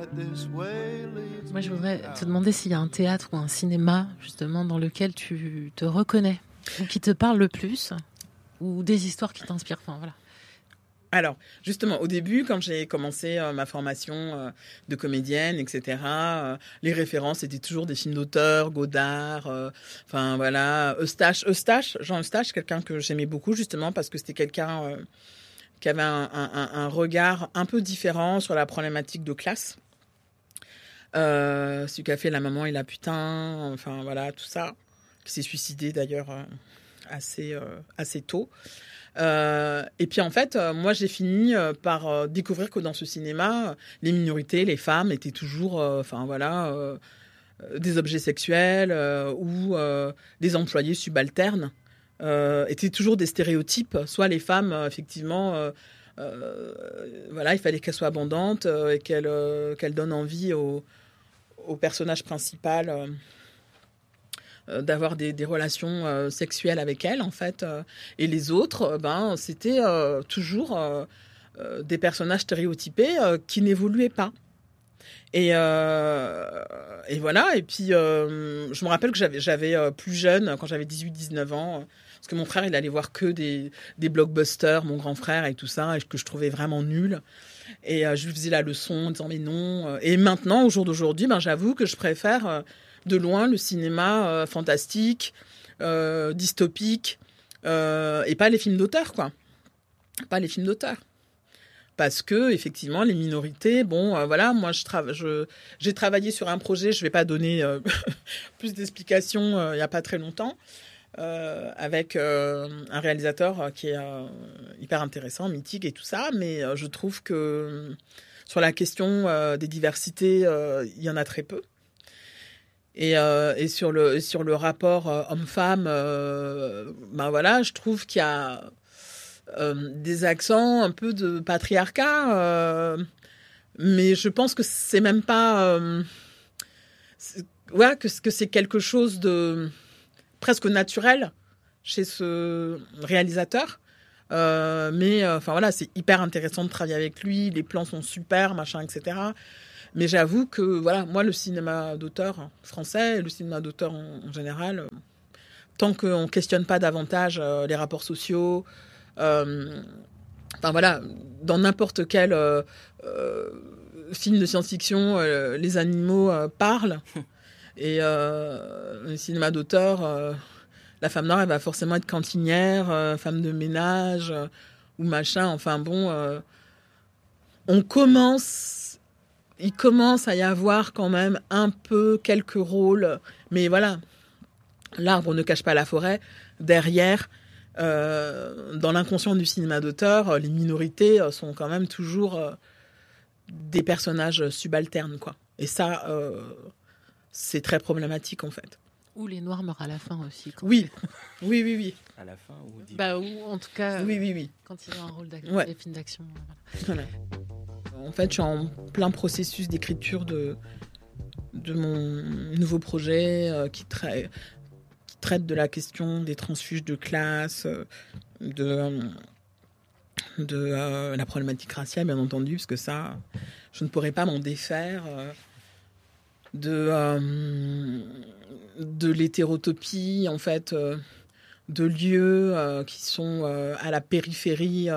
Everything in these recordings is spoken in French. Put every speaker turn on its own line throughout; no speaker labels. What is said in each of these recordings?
Moi, je voudrais te demander s'il y a un théâtre ou un cinéma, justement, dans lequel tu te reconnais, ou qui te parle le plus, ou des histoires qui t'inspirent. Enfin, voilà.
Alors, justement, au début, quand j'ai commencé ma formation de comédienne, etc., les références étaient toujours des films d'auteur, Godard, enfin voilà, Jean Eustache, quelqu'un que j'aimais beaucoup, justement, parce que c'était quelqu'un qui avait un regard un peu différent sur la problématique de classe. Celui qui a fait La maman et la putain, enfin voilà, tout ça, qui s'est suicidé d'ailleurs assez tôt. Et puis en fait, moi j'ai fini par découvrir que dans ce cinéma, les minorités, les femmes étaient toujours, des objets sexuels ou des employés subalternes, étaient toujours des stéréotypes. Soit les femmes, effectivement, il fallait qu'elles soient abondantes et qu'elles donnent envie au personnage principal. D'avoir des relations sexuelles avec elle, en fait. Et les autres, c'était toujours des personnages stéréotypés qui n'évoluaient pas. Et voilà. Et puis, je me rappelle que j'avais plus jeune, quand j'avais 18-19 ans, parce que mon frère, il allait voir que des blockbusters, mon grand frère et tout ça, et que je trouvais vraiment nul. Et je lui faisais la leçon en disant mais non. Et maintenant, au jour d'aujourd'hui, j'avoue que je préfère de loin le cinéma fantastique, dystopique, et pas les films d'auteur, quoi. Pas les films d'auteur. Parce que, effectivement, les minorités, moi, j'ai travaillé sur un projet, je ne vais pas donner plus d'explications, il n'y a pas très longtemps, avec un réalisateur qui est hyper intéressant, mythique et tout ça, mais je trouve que sur la question des diversités, il y en a très peu. Et sur le rapport homme-femme, je trouve qu'il y a des accents un peu de patriarcat, mais je pense que c'est même pas que c'est quelque chose de presque naturel chez ce réalisateur. C'est hyper intéressant de travailler avec lui, les plans sont super, machin, etc. Mais j'avoue que, moi, le cinéma d'auteur français, le cinéma d'auteur en général, tant qu'on ne questionne pas davantage les rapports sociaux, dans n'importe quel film de science-fiction, les animaux parlent. Et le cinéma d'auteur, la femme noire, elle va forcément être cantinière, femme de ménage, ou machin. Il commence à y avoir quand même un peu quelques rôles, mais voilà, l'arbre ne cache pas la forêt. Derrière, dans l'inconscient du cinéma d'auteur, les minorités sont quand même toujours des personnages subalternes, quoi. Et ça, c'est très problématique, en fait.
Ou les Noirs meurent à la fin aussi.
Oui.
À la fin
ou en tout cas,
oui.
Quand il y a un rôle des films d'action.
Voilà. En fait, je suis en plein processus d'écriture de mon nouveau projet qui traite de la question des transfuges de classe, de la problématique raciale, bien entendu, parce que ça, je ne pourrais pas m'en défaire, de l'hétérotopie, en fait, de lieux qui sont à la périphérie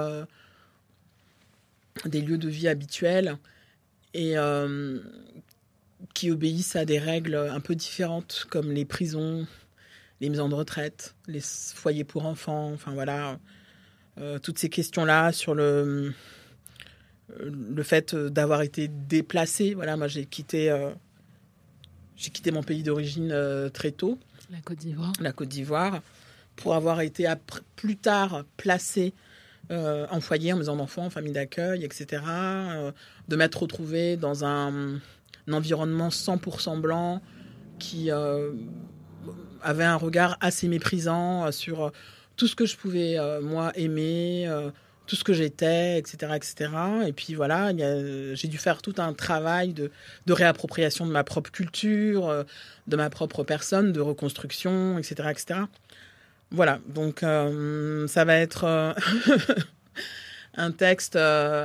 des lieux de vie habituels et qui obéissent à des règles un peu différentes, comme les prisons, les maisons de retraite, les foyers pour enfants, toutes ces questions-là sur le fait d'avoir été déplacé. Voilà, moi j'ai quitté mon pays d'origine très tôt.
La Côte d'Ivoire.
Pour avoir été plus tard placé en foyer, en maison d'enfants, en famille d'accueil, etc. De m'être retrouvée dans un environnement 100% blanc qui avait un regard assez méprisant sur tout ce que je pouvais, moi, aimer, tout ce que j'étais, etc., etc. Et puis voilà, j'ai dû faire tout un travail de réappropriation de ma propre culture, de ma propre personne, de reconstruction, etc., etc. Voilà, donc ça va être un texte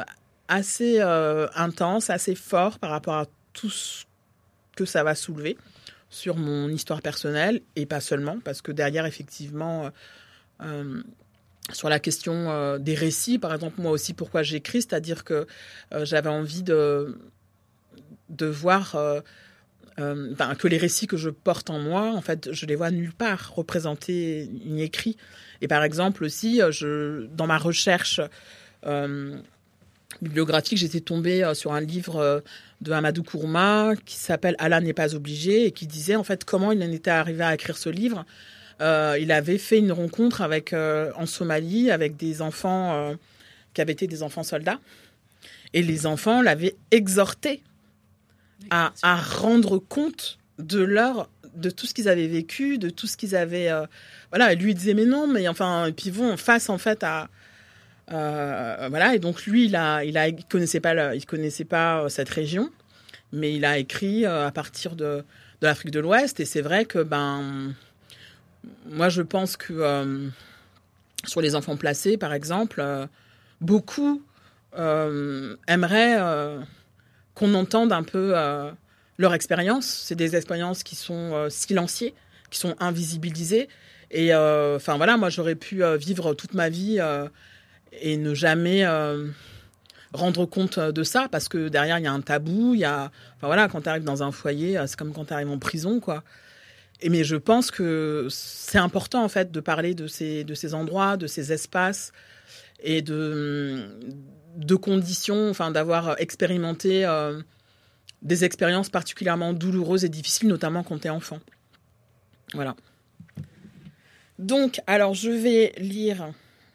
assez intense, assez fort par rapport à tout ce que ça va soulever sur mon histoire personnelle, et pas seulement, parce que derrière, effectivement, sur la question des récits, par exemple, moi aussi, pourquoi j'écris, c'est-à-dire que j'avais envie de voir que les récits que je porte en moi, en fait, je les vois nulle part représentés ni écrits. Et par exemple aussi, dans ma recherche bibliographique, j'étais tombée sur un livre de Amadou Kourma qui s'appelle « Allah n'est pas obligé » et qui disait en fait comment il en était arrivé à écrire ce livre. Il avait fait une rencontre en Somalie avec des enfants qui avaient été des enfants soldats. Et les enfants l'avaient exhorté à rendre compte de tout ce qu'ils avaient vécu, de tout ce qu'ils avaient... voilà, et lui il disait mais non, mais enfin... Et puis bon, face en fait à... voilà, et donc lui il connaissait pas cette région, mais il a écrit à partir de l'Afrique de l'Ouest, et c'est vrai que moi je pense que sur les enfants placés par exemple, beaucoup aimeraient qu'on entende un peu leur expérience. C'est des expériences qui sont silenciées, qui sont invisibilisées, et enfin voilà, moi j'aurais pu vivre toute ma vie et ne jamais rendre compte de ça, parce que derrière, il y a un tabou, enfin voilà, quand tu arrives dans un foyer, c'est comme quand tu arrives en prison, quoi. Mais je pense que c'est important, en fait, de parler de ces endroits, de ces espaces, et de conditions, enfin, d'avoir expérimenté des expériences particulièrement douloureuses et difficiles, notamment quand tu es enfant. Voilà. Donc, alors, je vais lire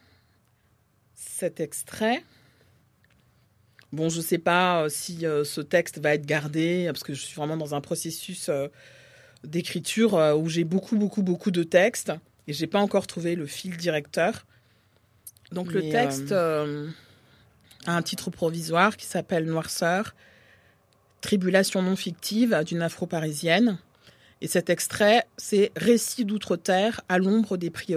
cet extrait. Bon, je ne sais pas si ce texte va être gardé, parce que je suis vraiment dans un processus d'écriture où j'ai beaucoup de textes, et je n'ai pas encore trouvé le fil directeur. Donc le texte a un titre provisoire qui s'appelle « Noirceur, tribulation non fictive d'une afro-parisienne ». Et cet extrait, c'est « Récit d'outre-terre à l'ombre des prieurés ».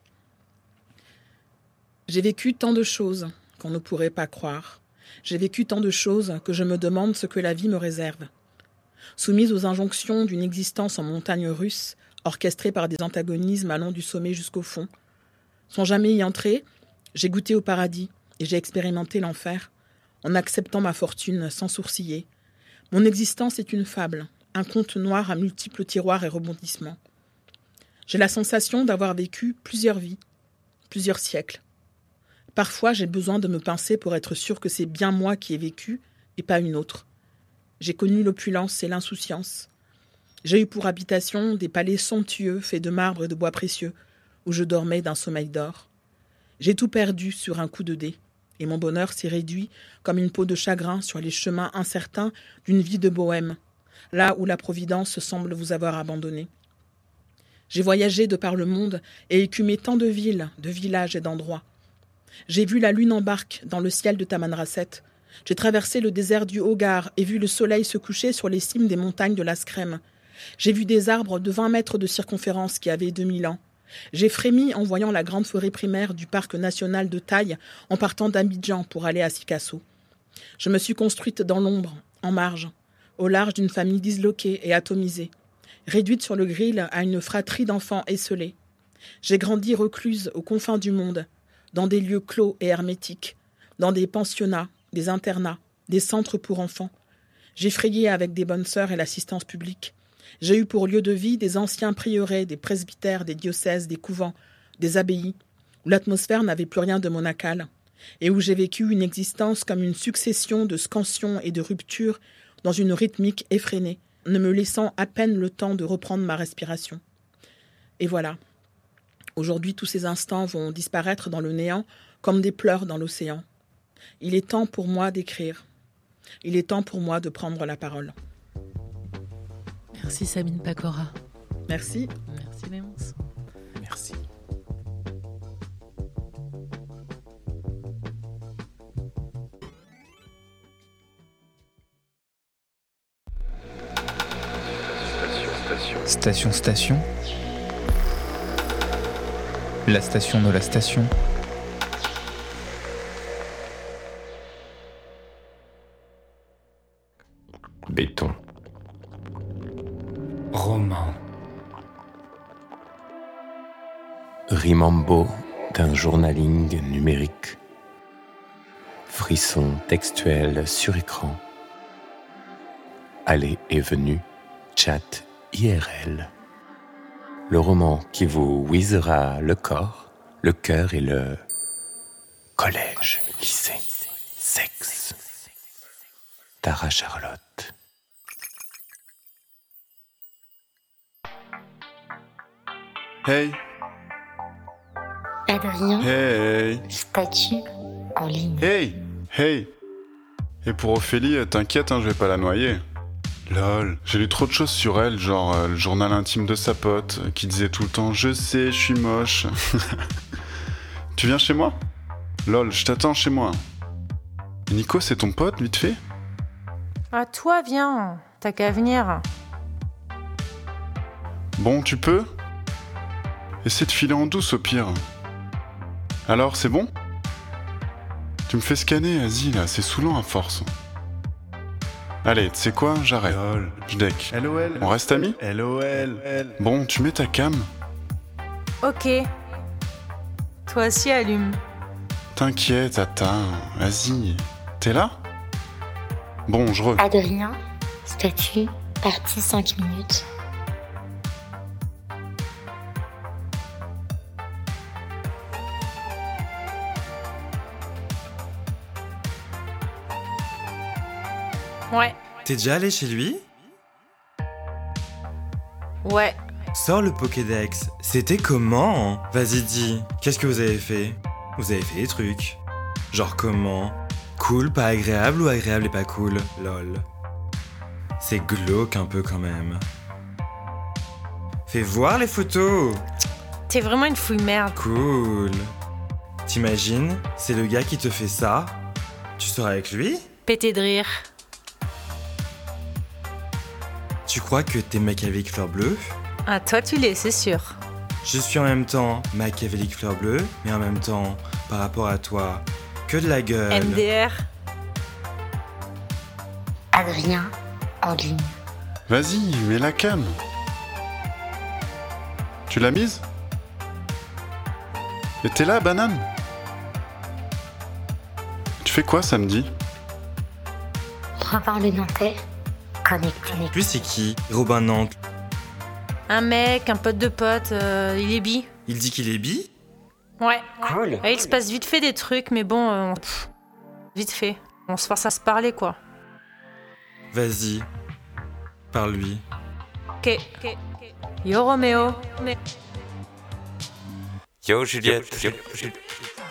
J'ai vécu tant de choses qu'on ne pourrait pas croire. J'ai vécu tant de choses que je me demande ce que la vie me réserve. Soumise aux injonctions d'une existence en montagne russe, orchestrée par des antagonismes allant du sommet jusqu'au fond. Sans jamais y entrer, j'ai goûté au paradis et j'ai expérimenté l'enfer, en acceptant ma fortune sans sourciller. Mon existence est une fable, un conte noir à multiples tiroirs et rebondissements. J'ai la sensation d'avoir vécu plusieurs vies, plusieurs siècles. Parfois, j'ai besoin de me pincer pour être sûr que c'est bien moi qui ai vécu et pas une autre. J'ai connu l'opulence et l'insouciance. J'ai eu pour habitation des palais somptueux faits de marbre et de bois précieux, où je dormais d'un sommeil d'or. J'ai tout perdu sur un coup de dé, et mon bonheur s'est réduit comme une peau de chagrin sur les chemins incertains d'une vie de bohème, là où la Providence semble vous avoir abandonné. J'ai voyagé de par le monde et écumé tant de villes, de villages et d'endroits. J'ai vu la lune en barque dans le ciel de Tamanrasset. J'ai traversé le désert du Hogar et vu le soleil se coucher sur les cimes des montagnes de l'Askrem. J'ai vu des arbres de 20 mètres de circonférence qui avaient 2000 ans. J'ai frémi en voyant la grande forêt primaire du parc national de Taï en partant d'Abidjan pour aller à Sikasso. Je me suis construite dans l'ombre, en marge, au large d'une famille disloquée et atomisée, réduite sur le grill à une fratrie d'enfants esselés. J'ai grandi recluse aux confins du monde, dans des lieux clos et hermétiques, dans des pensionnats, des internats, des centres pour enfants. J'ai frayé avec des bonnes sœurs et l'assistance publique. J'ai eu pour lieu de vie des anciens prieurés, des presbytères, des diocèses, des couvents, des abbayes, où l'atmosphère n'avait plus rien de monacal, et où j'ai vécu une existence comme une succession de scansions et de ruptures dans une rythmique effrénée, ne me laissant à peine le temps de reprendre ma respiration. Et voilà. Aujourd'hui, tous ces instants vont disparaître dans le néant comme des pleurs dans l'océan. Il est temps pour moi d'écrire. Il est temps pour moi de prendre la parole.
Merci Sabine Pacora.
Merci.
Merci Léonce.
Merci.
Station. La station de la station. béton.
Roman.
Rimambo d'un journaling numérique. Frisson textuel sur écran. Aller et venue, chat IRL. Le roman qui vous whizzera le corps, le cœur et le collège, lycée, sexe. Tara Charlotte.
Hey.
Adrien.
Hey.
Statut en ligne.
Hey. Hey. Et pour Ophélie, t'inquiète, je vais pas la noyer. Lol, j'ai lu trop de choses sur elle, genre le journal intime de sa pote, qui disait tout le temps « Je sais, je suis moche ». Tu viens chez moi ? Lol, je t'attends chez moi. Nico, c'est ton pote, vite fait ?
Ah, toi, viens, t'as qu'à venir.
Bon, tu peux ? Essaie de filer en douce au pire. Alors, c'est bon ? Tu me fais scanner, vas-y là, c'est saoulant à force. Allez, tu sais quoi, j'arrête. Je deck.
LOL.
On reste amis ?
LOL.
Bon, tu mets ta cam ?
Ok. Toi aussi, allume.
T'inquiète, attends, vas-y. T'es là ? Bon, je re...
Adrien, statut, partie 5 minutes.
Ouais.
T'es déjà allé chez lui ?
Ouais.
Sors le Pokédex. C'était comment ? Vas-y, dis. Qu'est-ce que vous avez fait ? Vous avez fait des trucs. Genre comment ? Cool, pas agréable ou agréable et pas cool ? Lol. C'est glauque un peu quand même. Fais voir les photos.
T'es vraiment une fouille merde.
Cool. T'imagines, c'est le gars qui te fait ça. Tu sors avec lui ?
Pété de rire.
Tu crois que t'es machiavélique fleur bleue ?
Ah, toi, tu l'es, c'est sûr.
Je suis en même temps machiavélique fleur bleue, mais en même temps, par rapport à toi, que de la gueule.
MDR.
Adrien, en ligne.
Vas-y, mets la cam. Tu l'as mise ? Et t'es là, banane ? Tu fais quoi samedi ?
Revoir le Nantais, connecté.
Lui, c'est qui ? Robin Nantes.
Un mec, un pote de pote, il est bi.
Il dit qu'il est bi ?
Ouais.
Cool.
Il se passe vite fait des trucs, mais bon, vite fait. On se force à se parler, quoi.
Vas-y, parle-lui.
Ok. Yo Roméo.
Yo Juliette.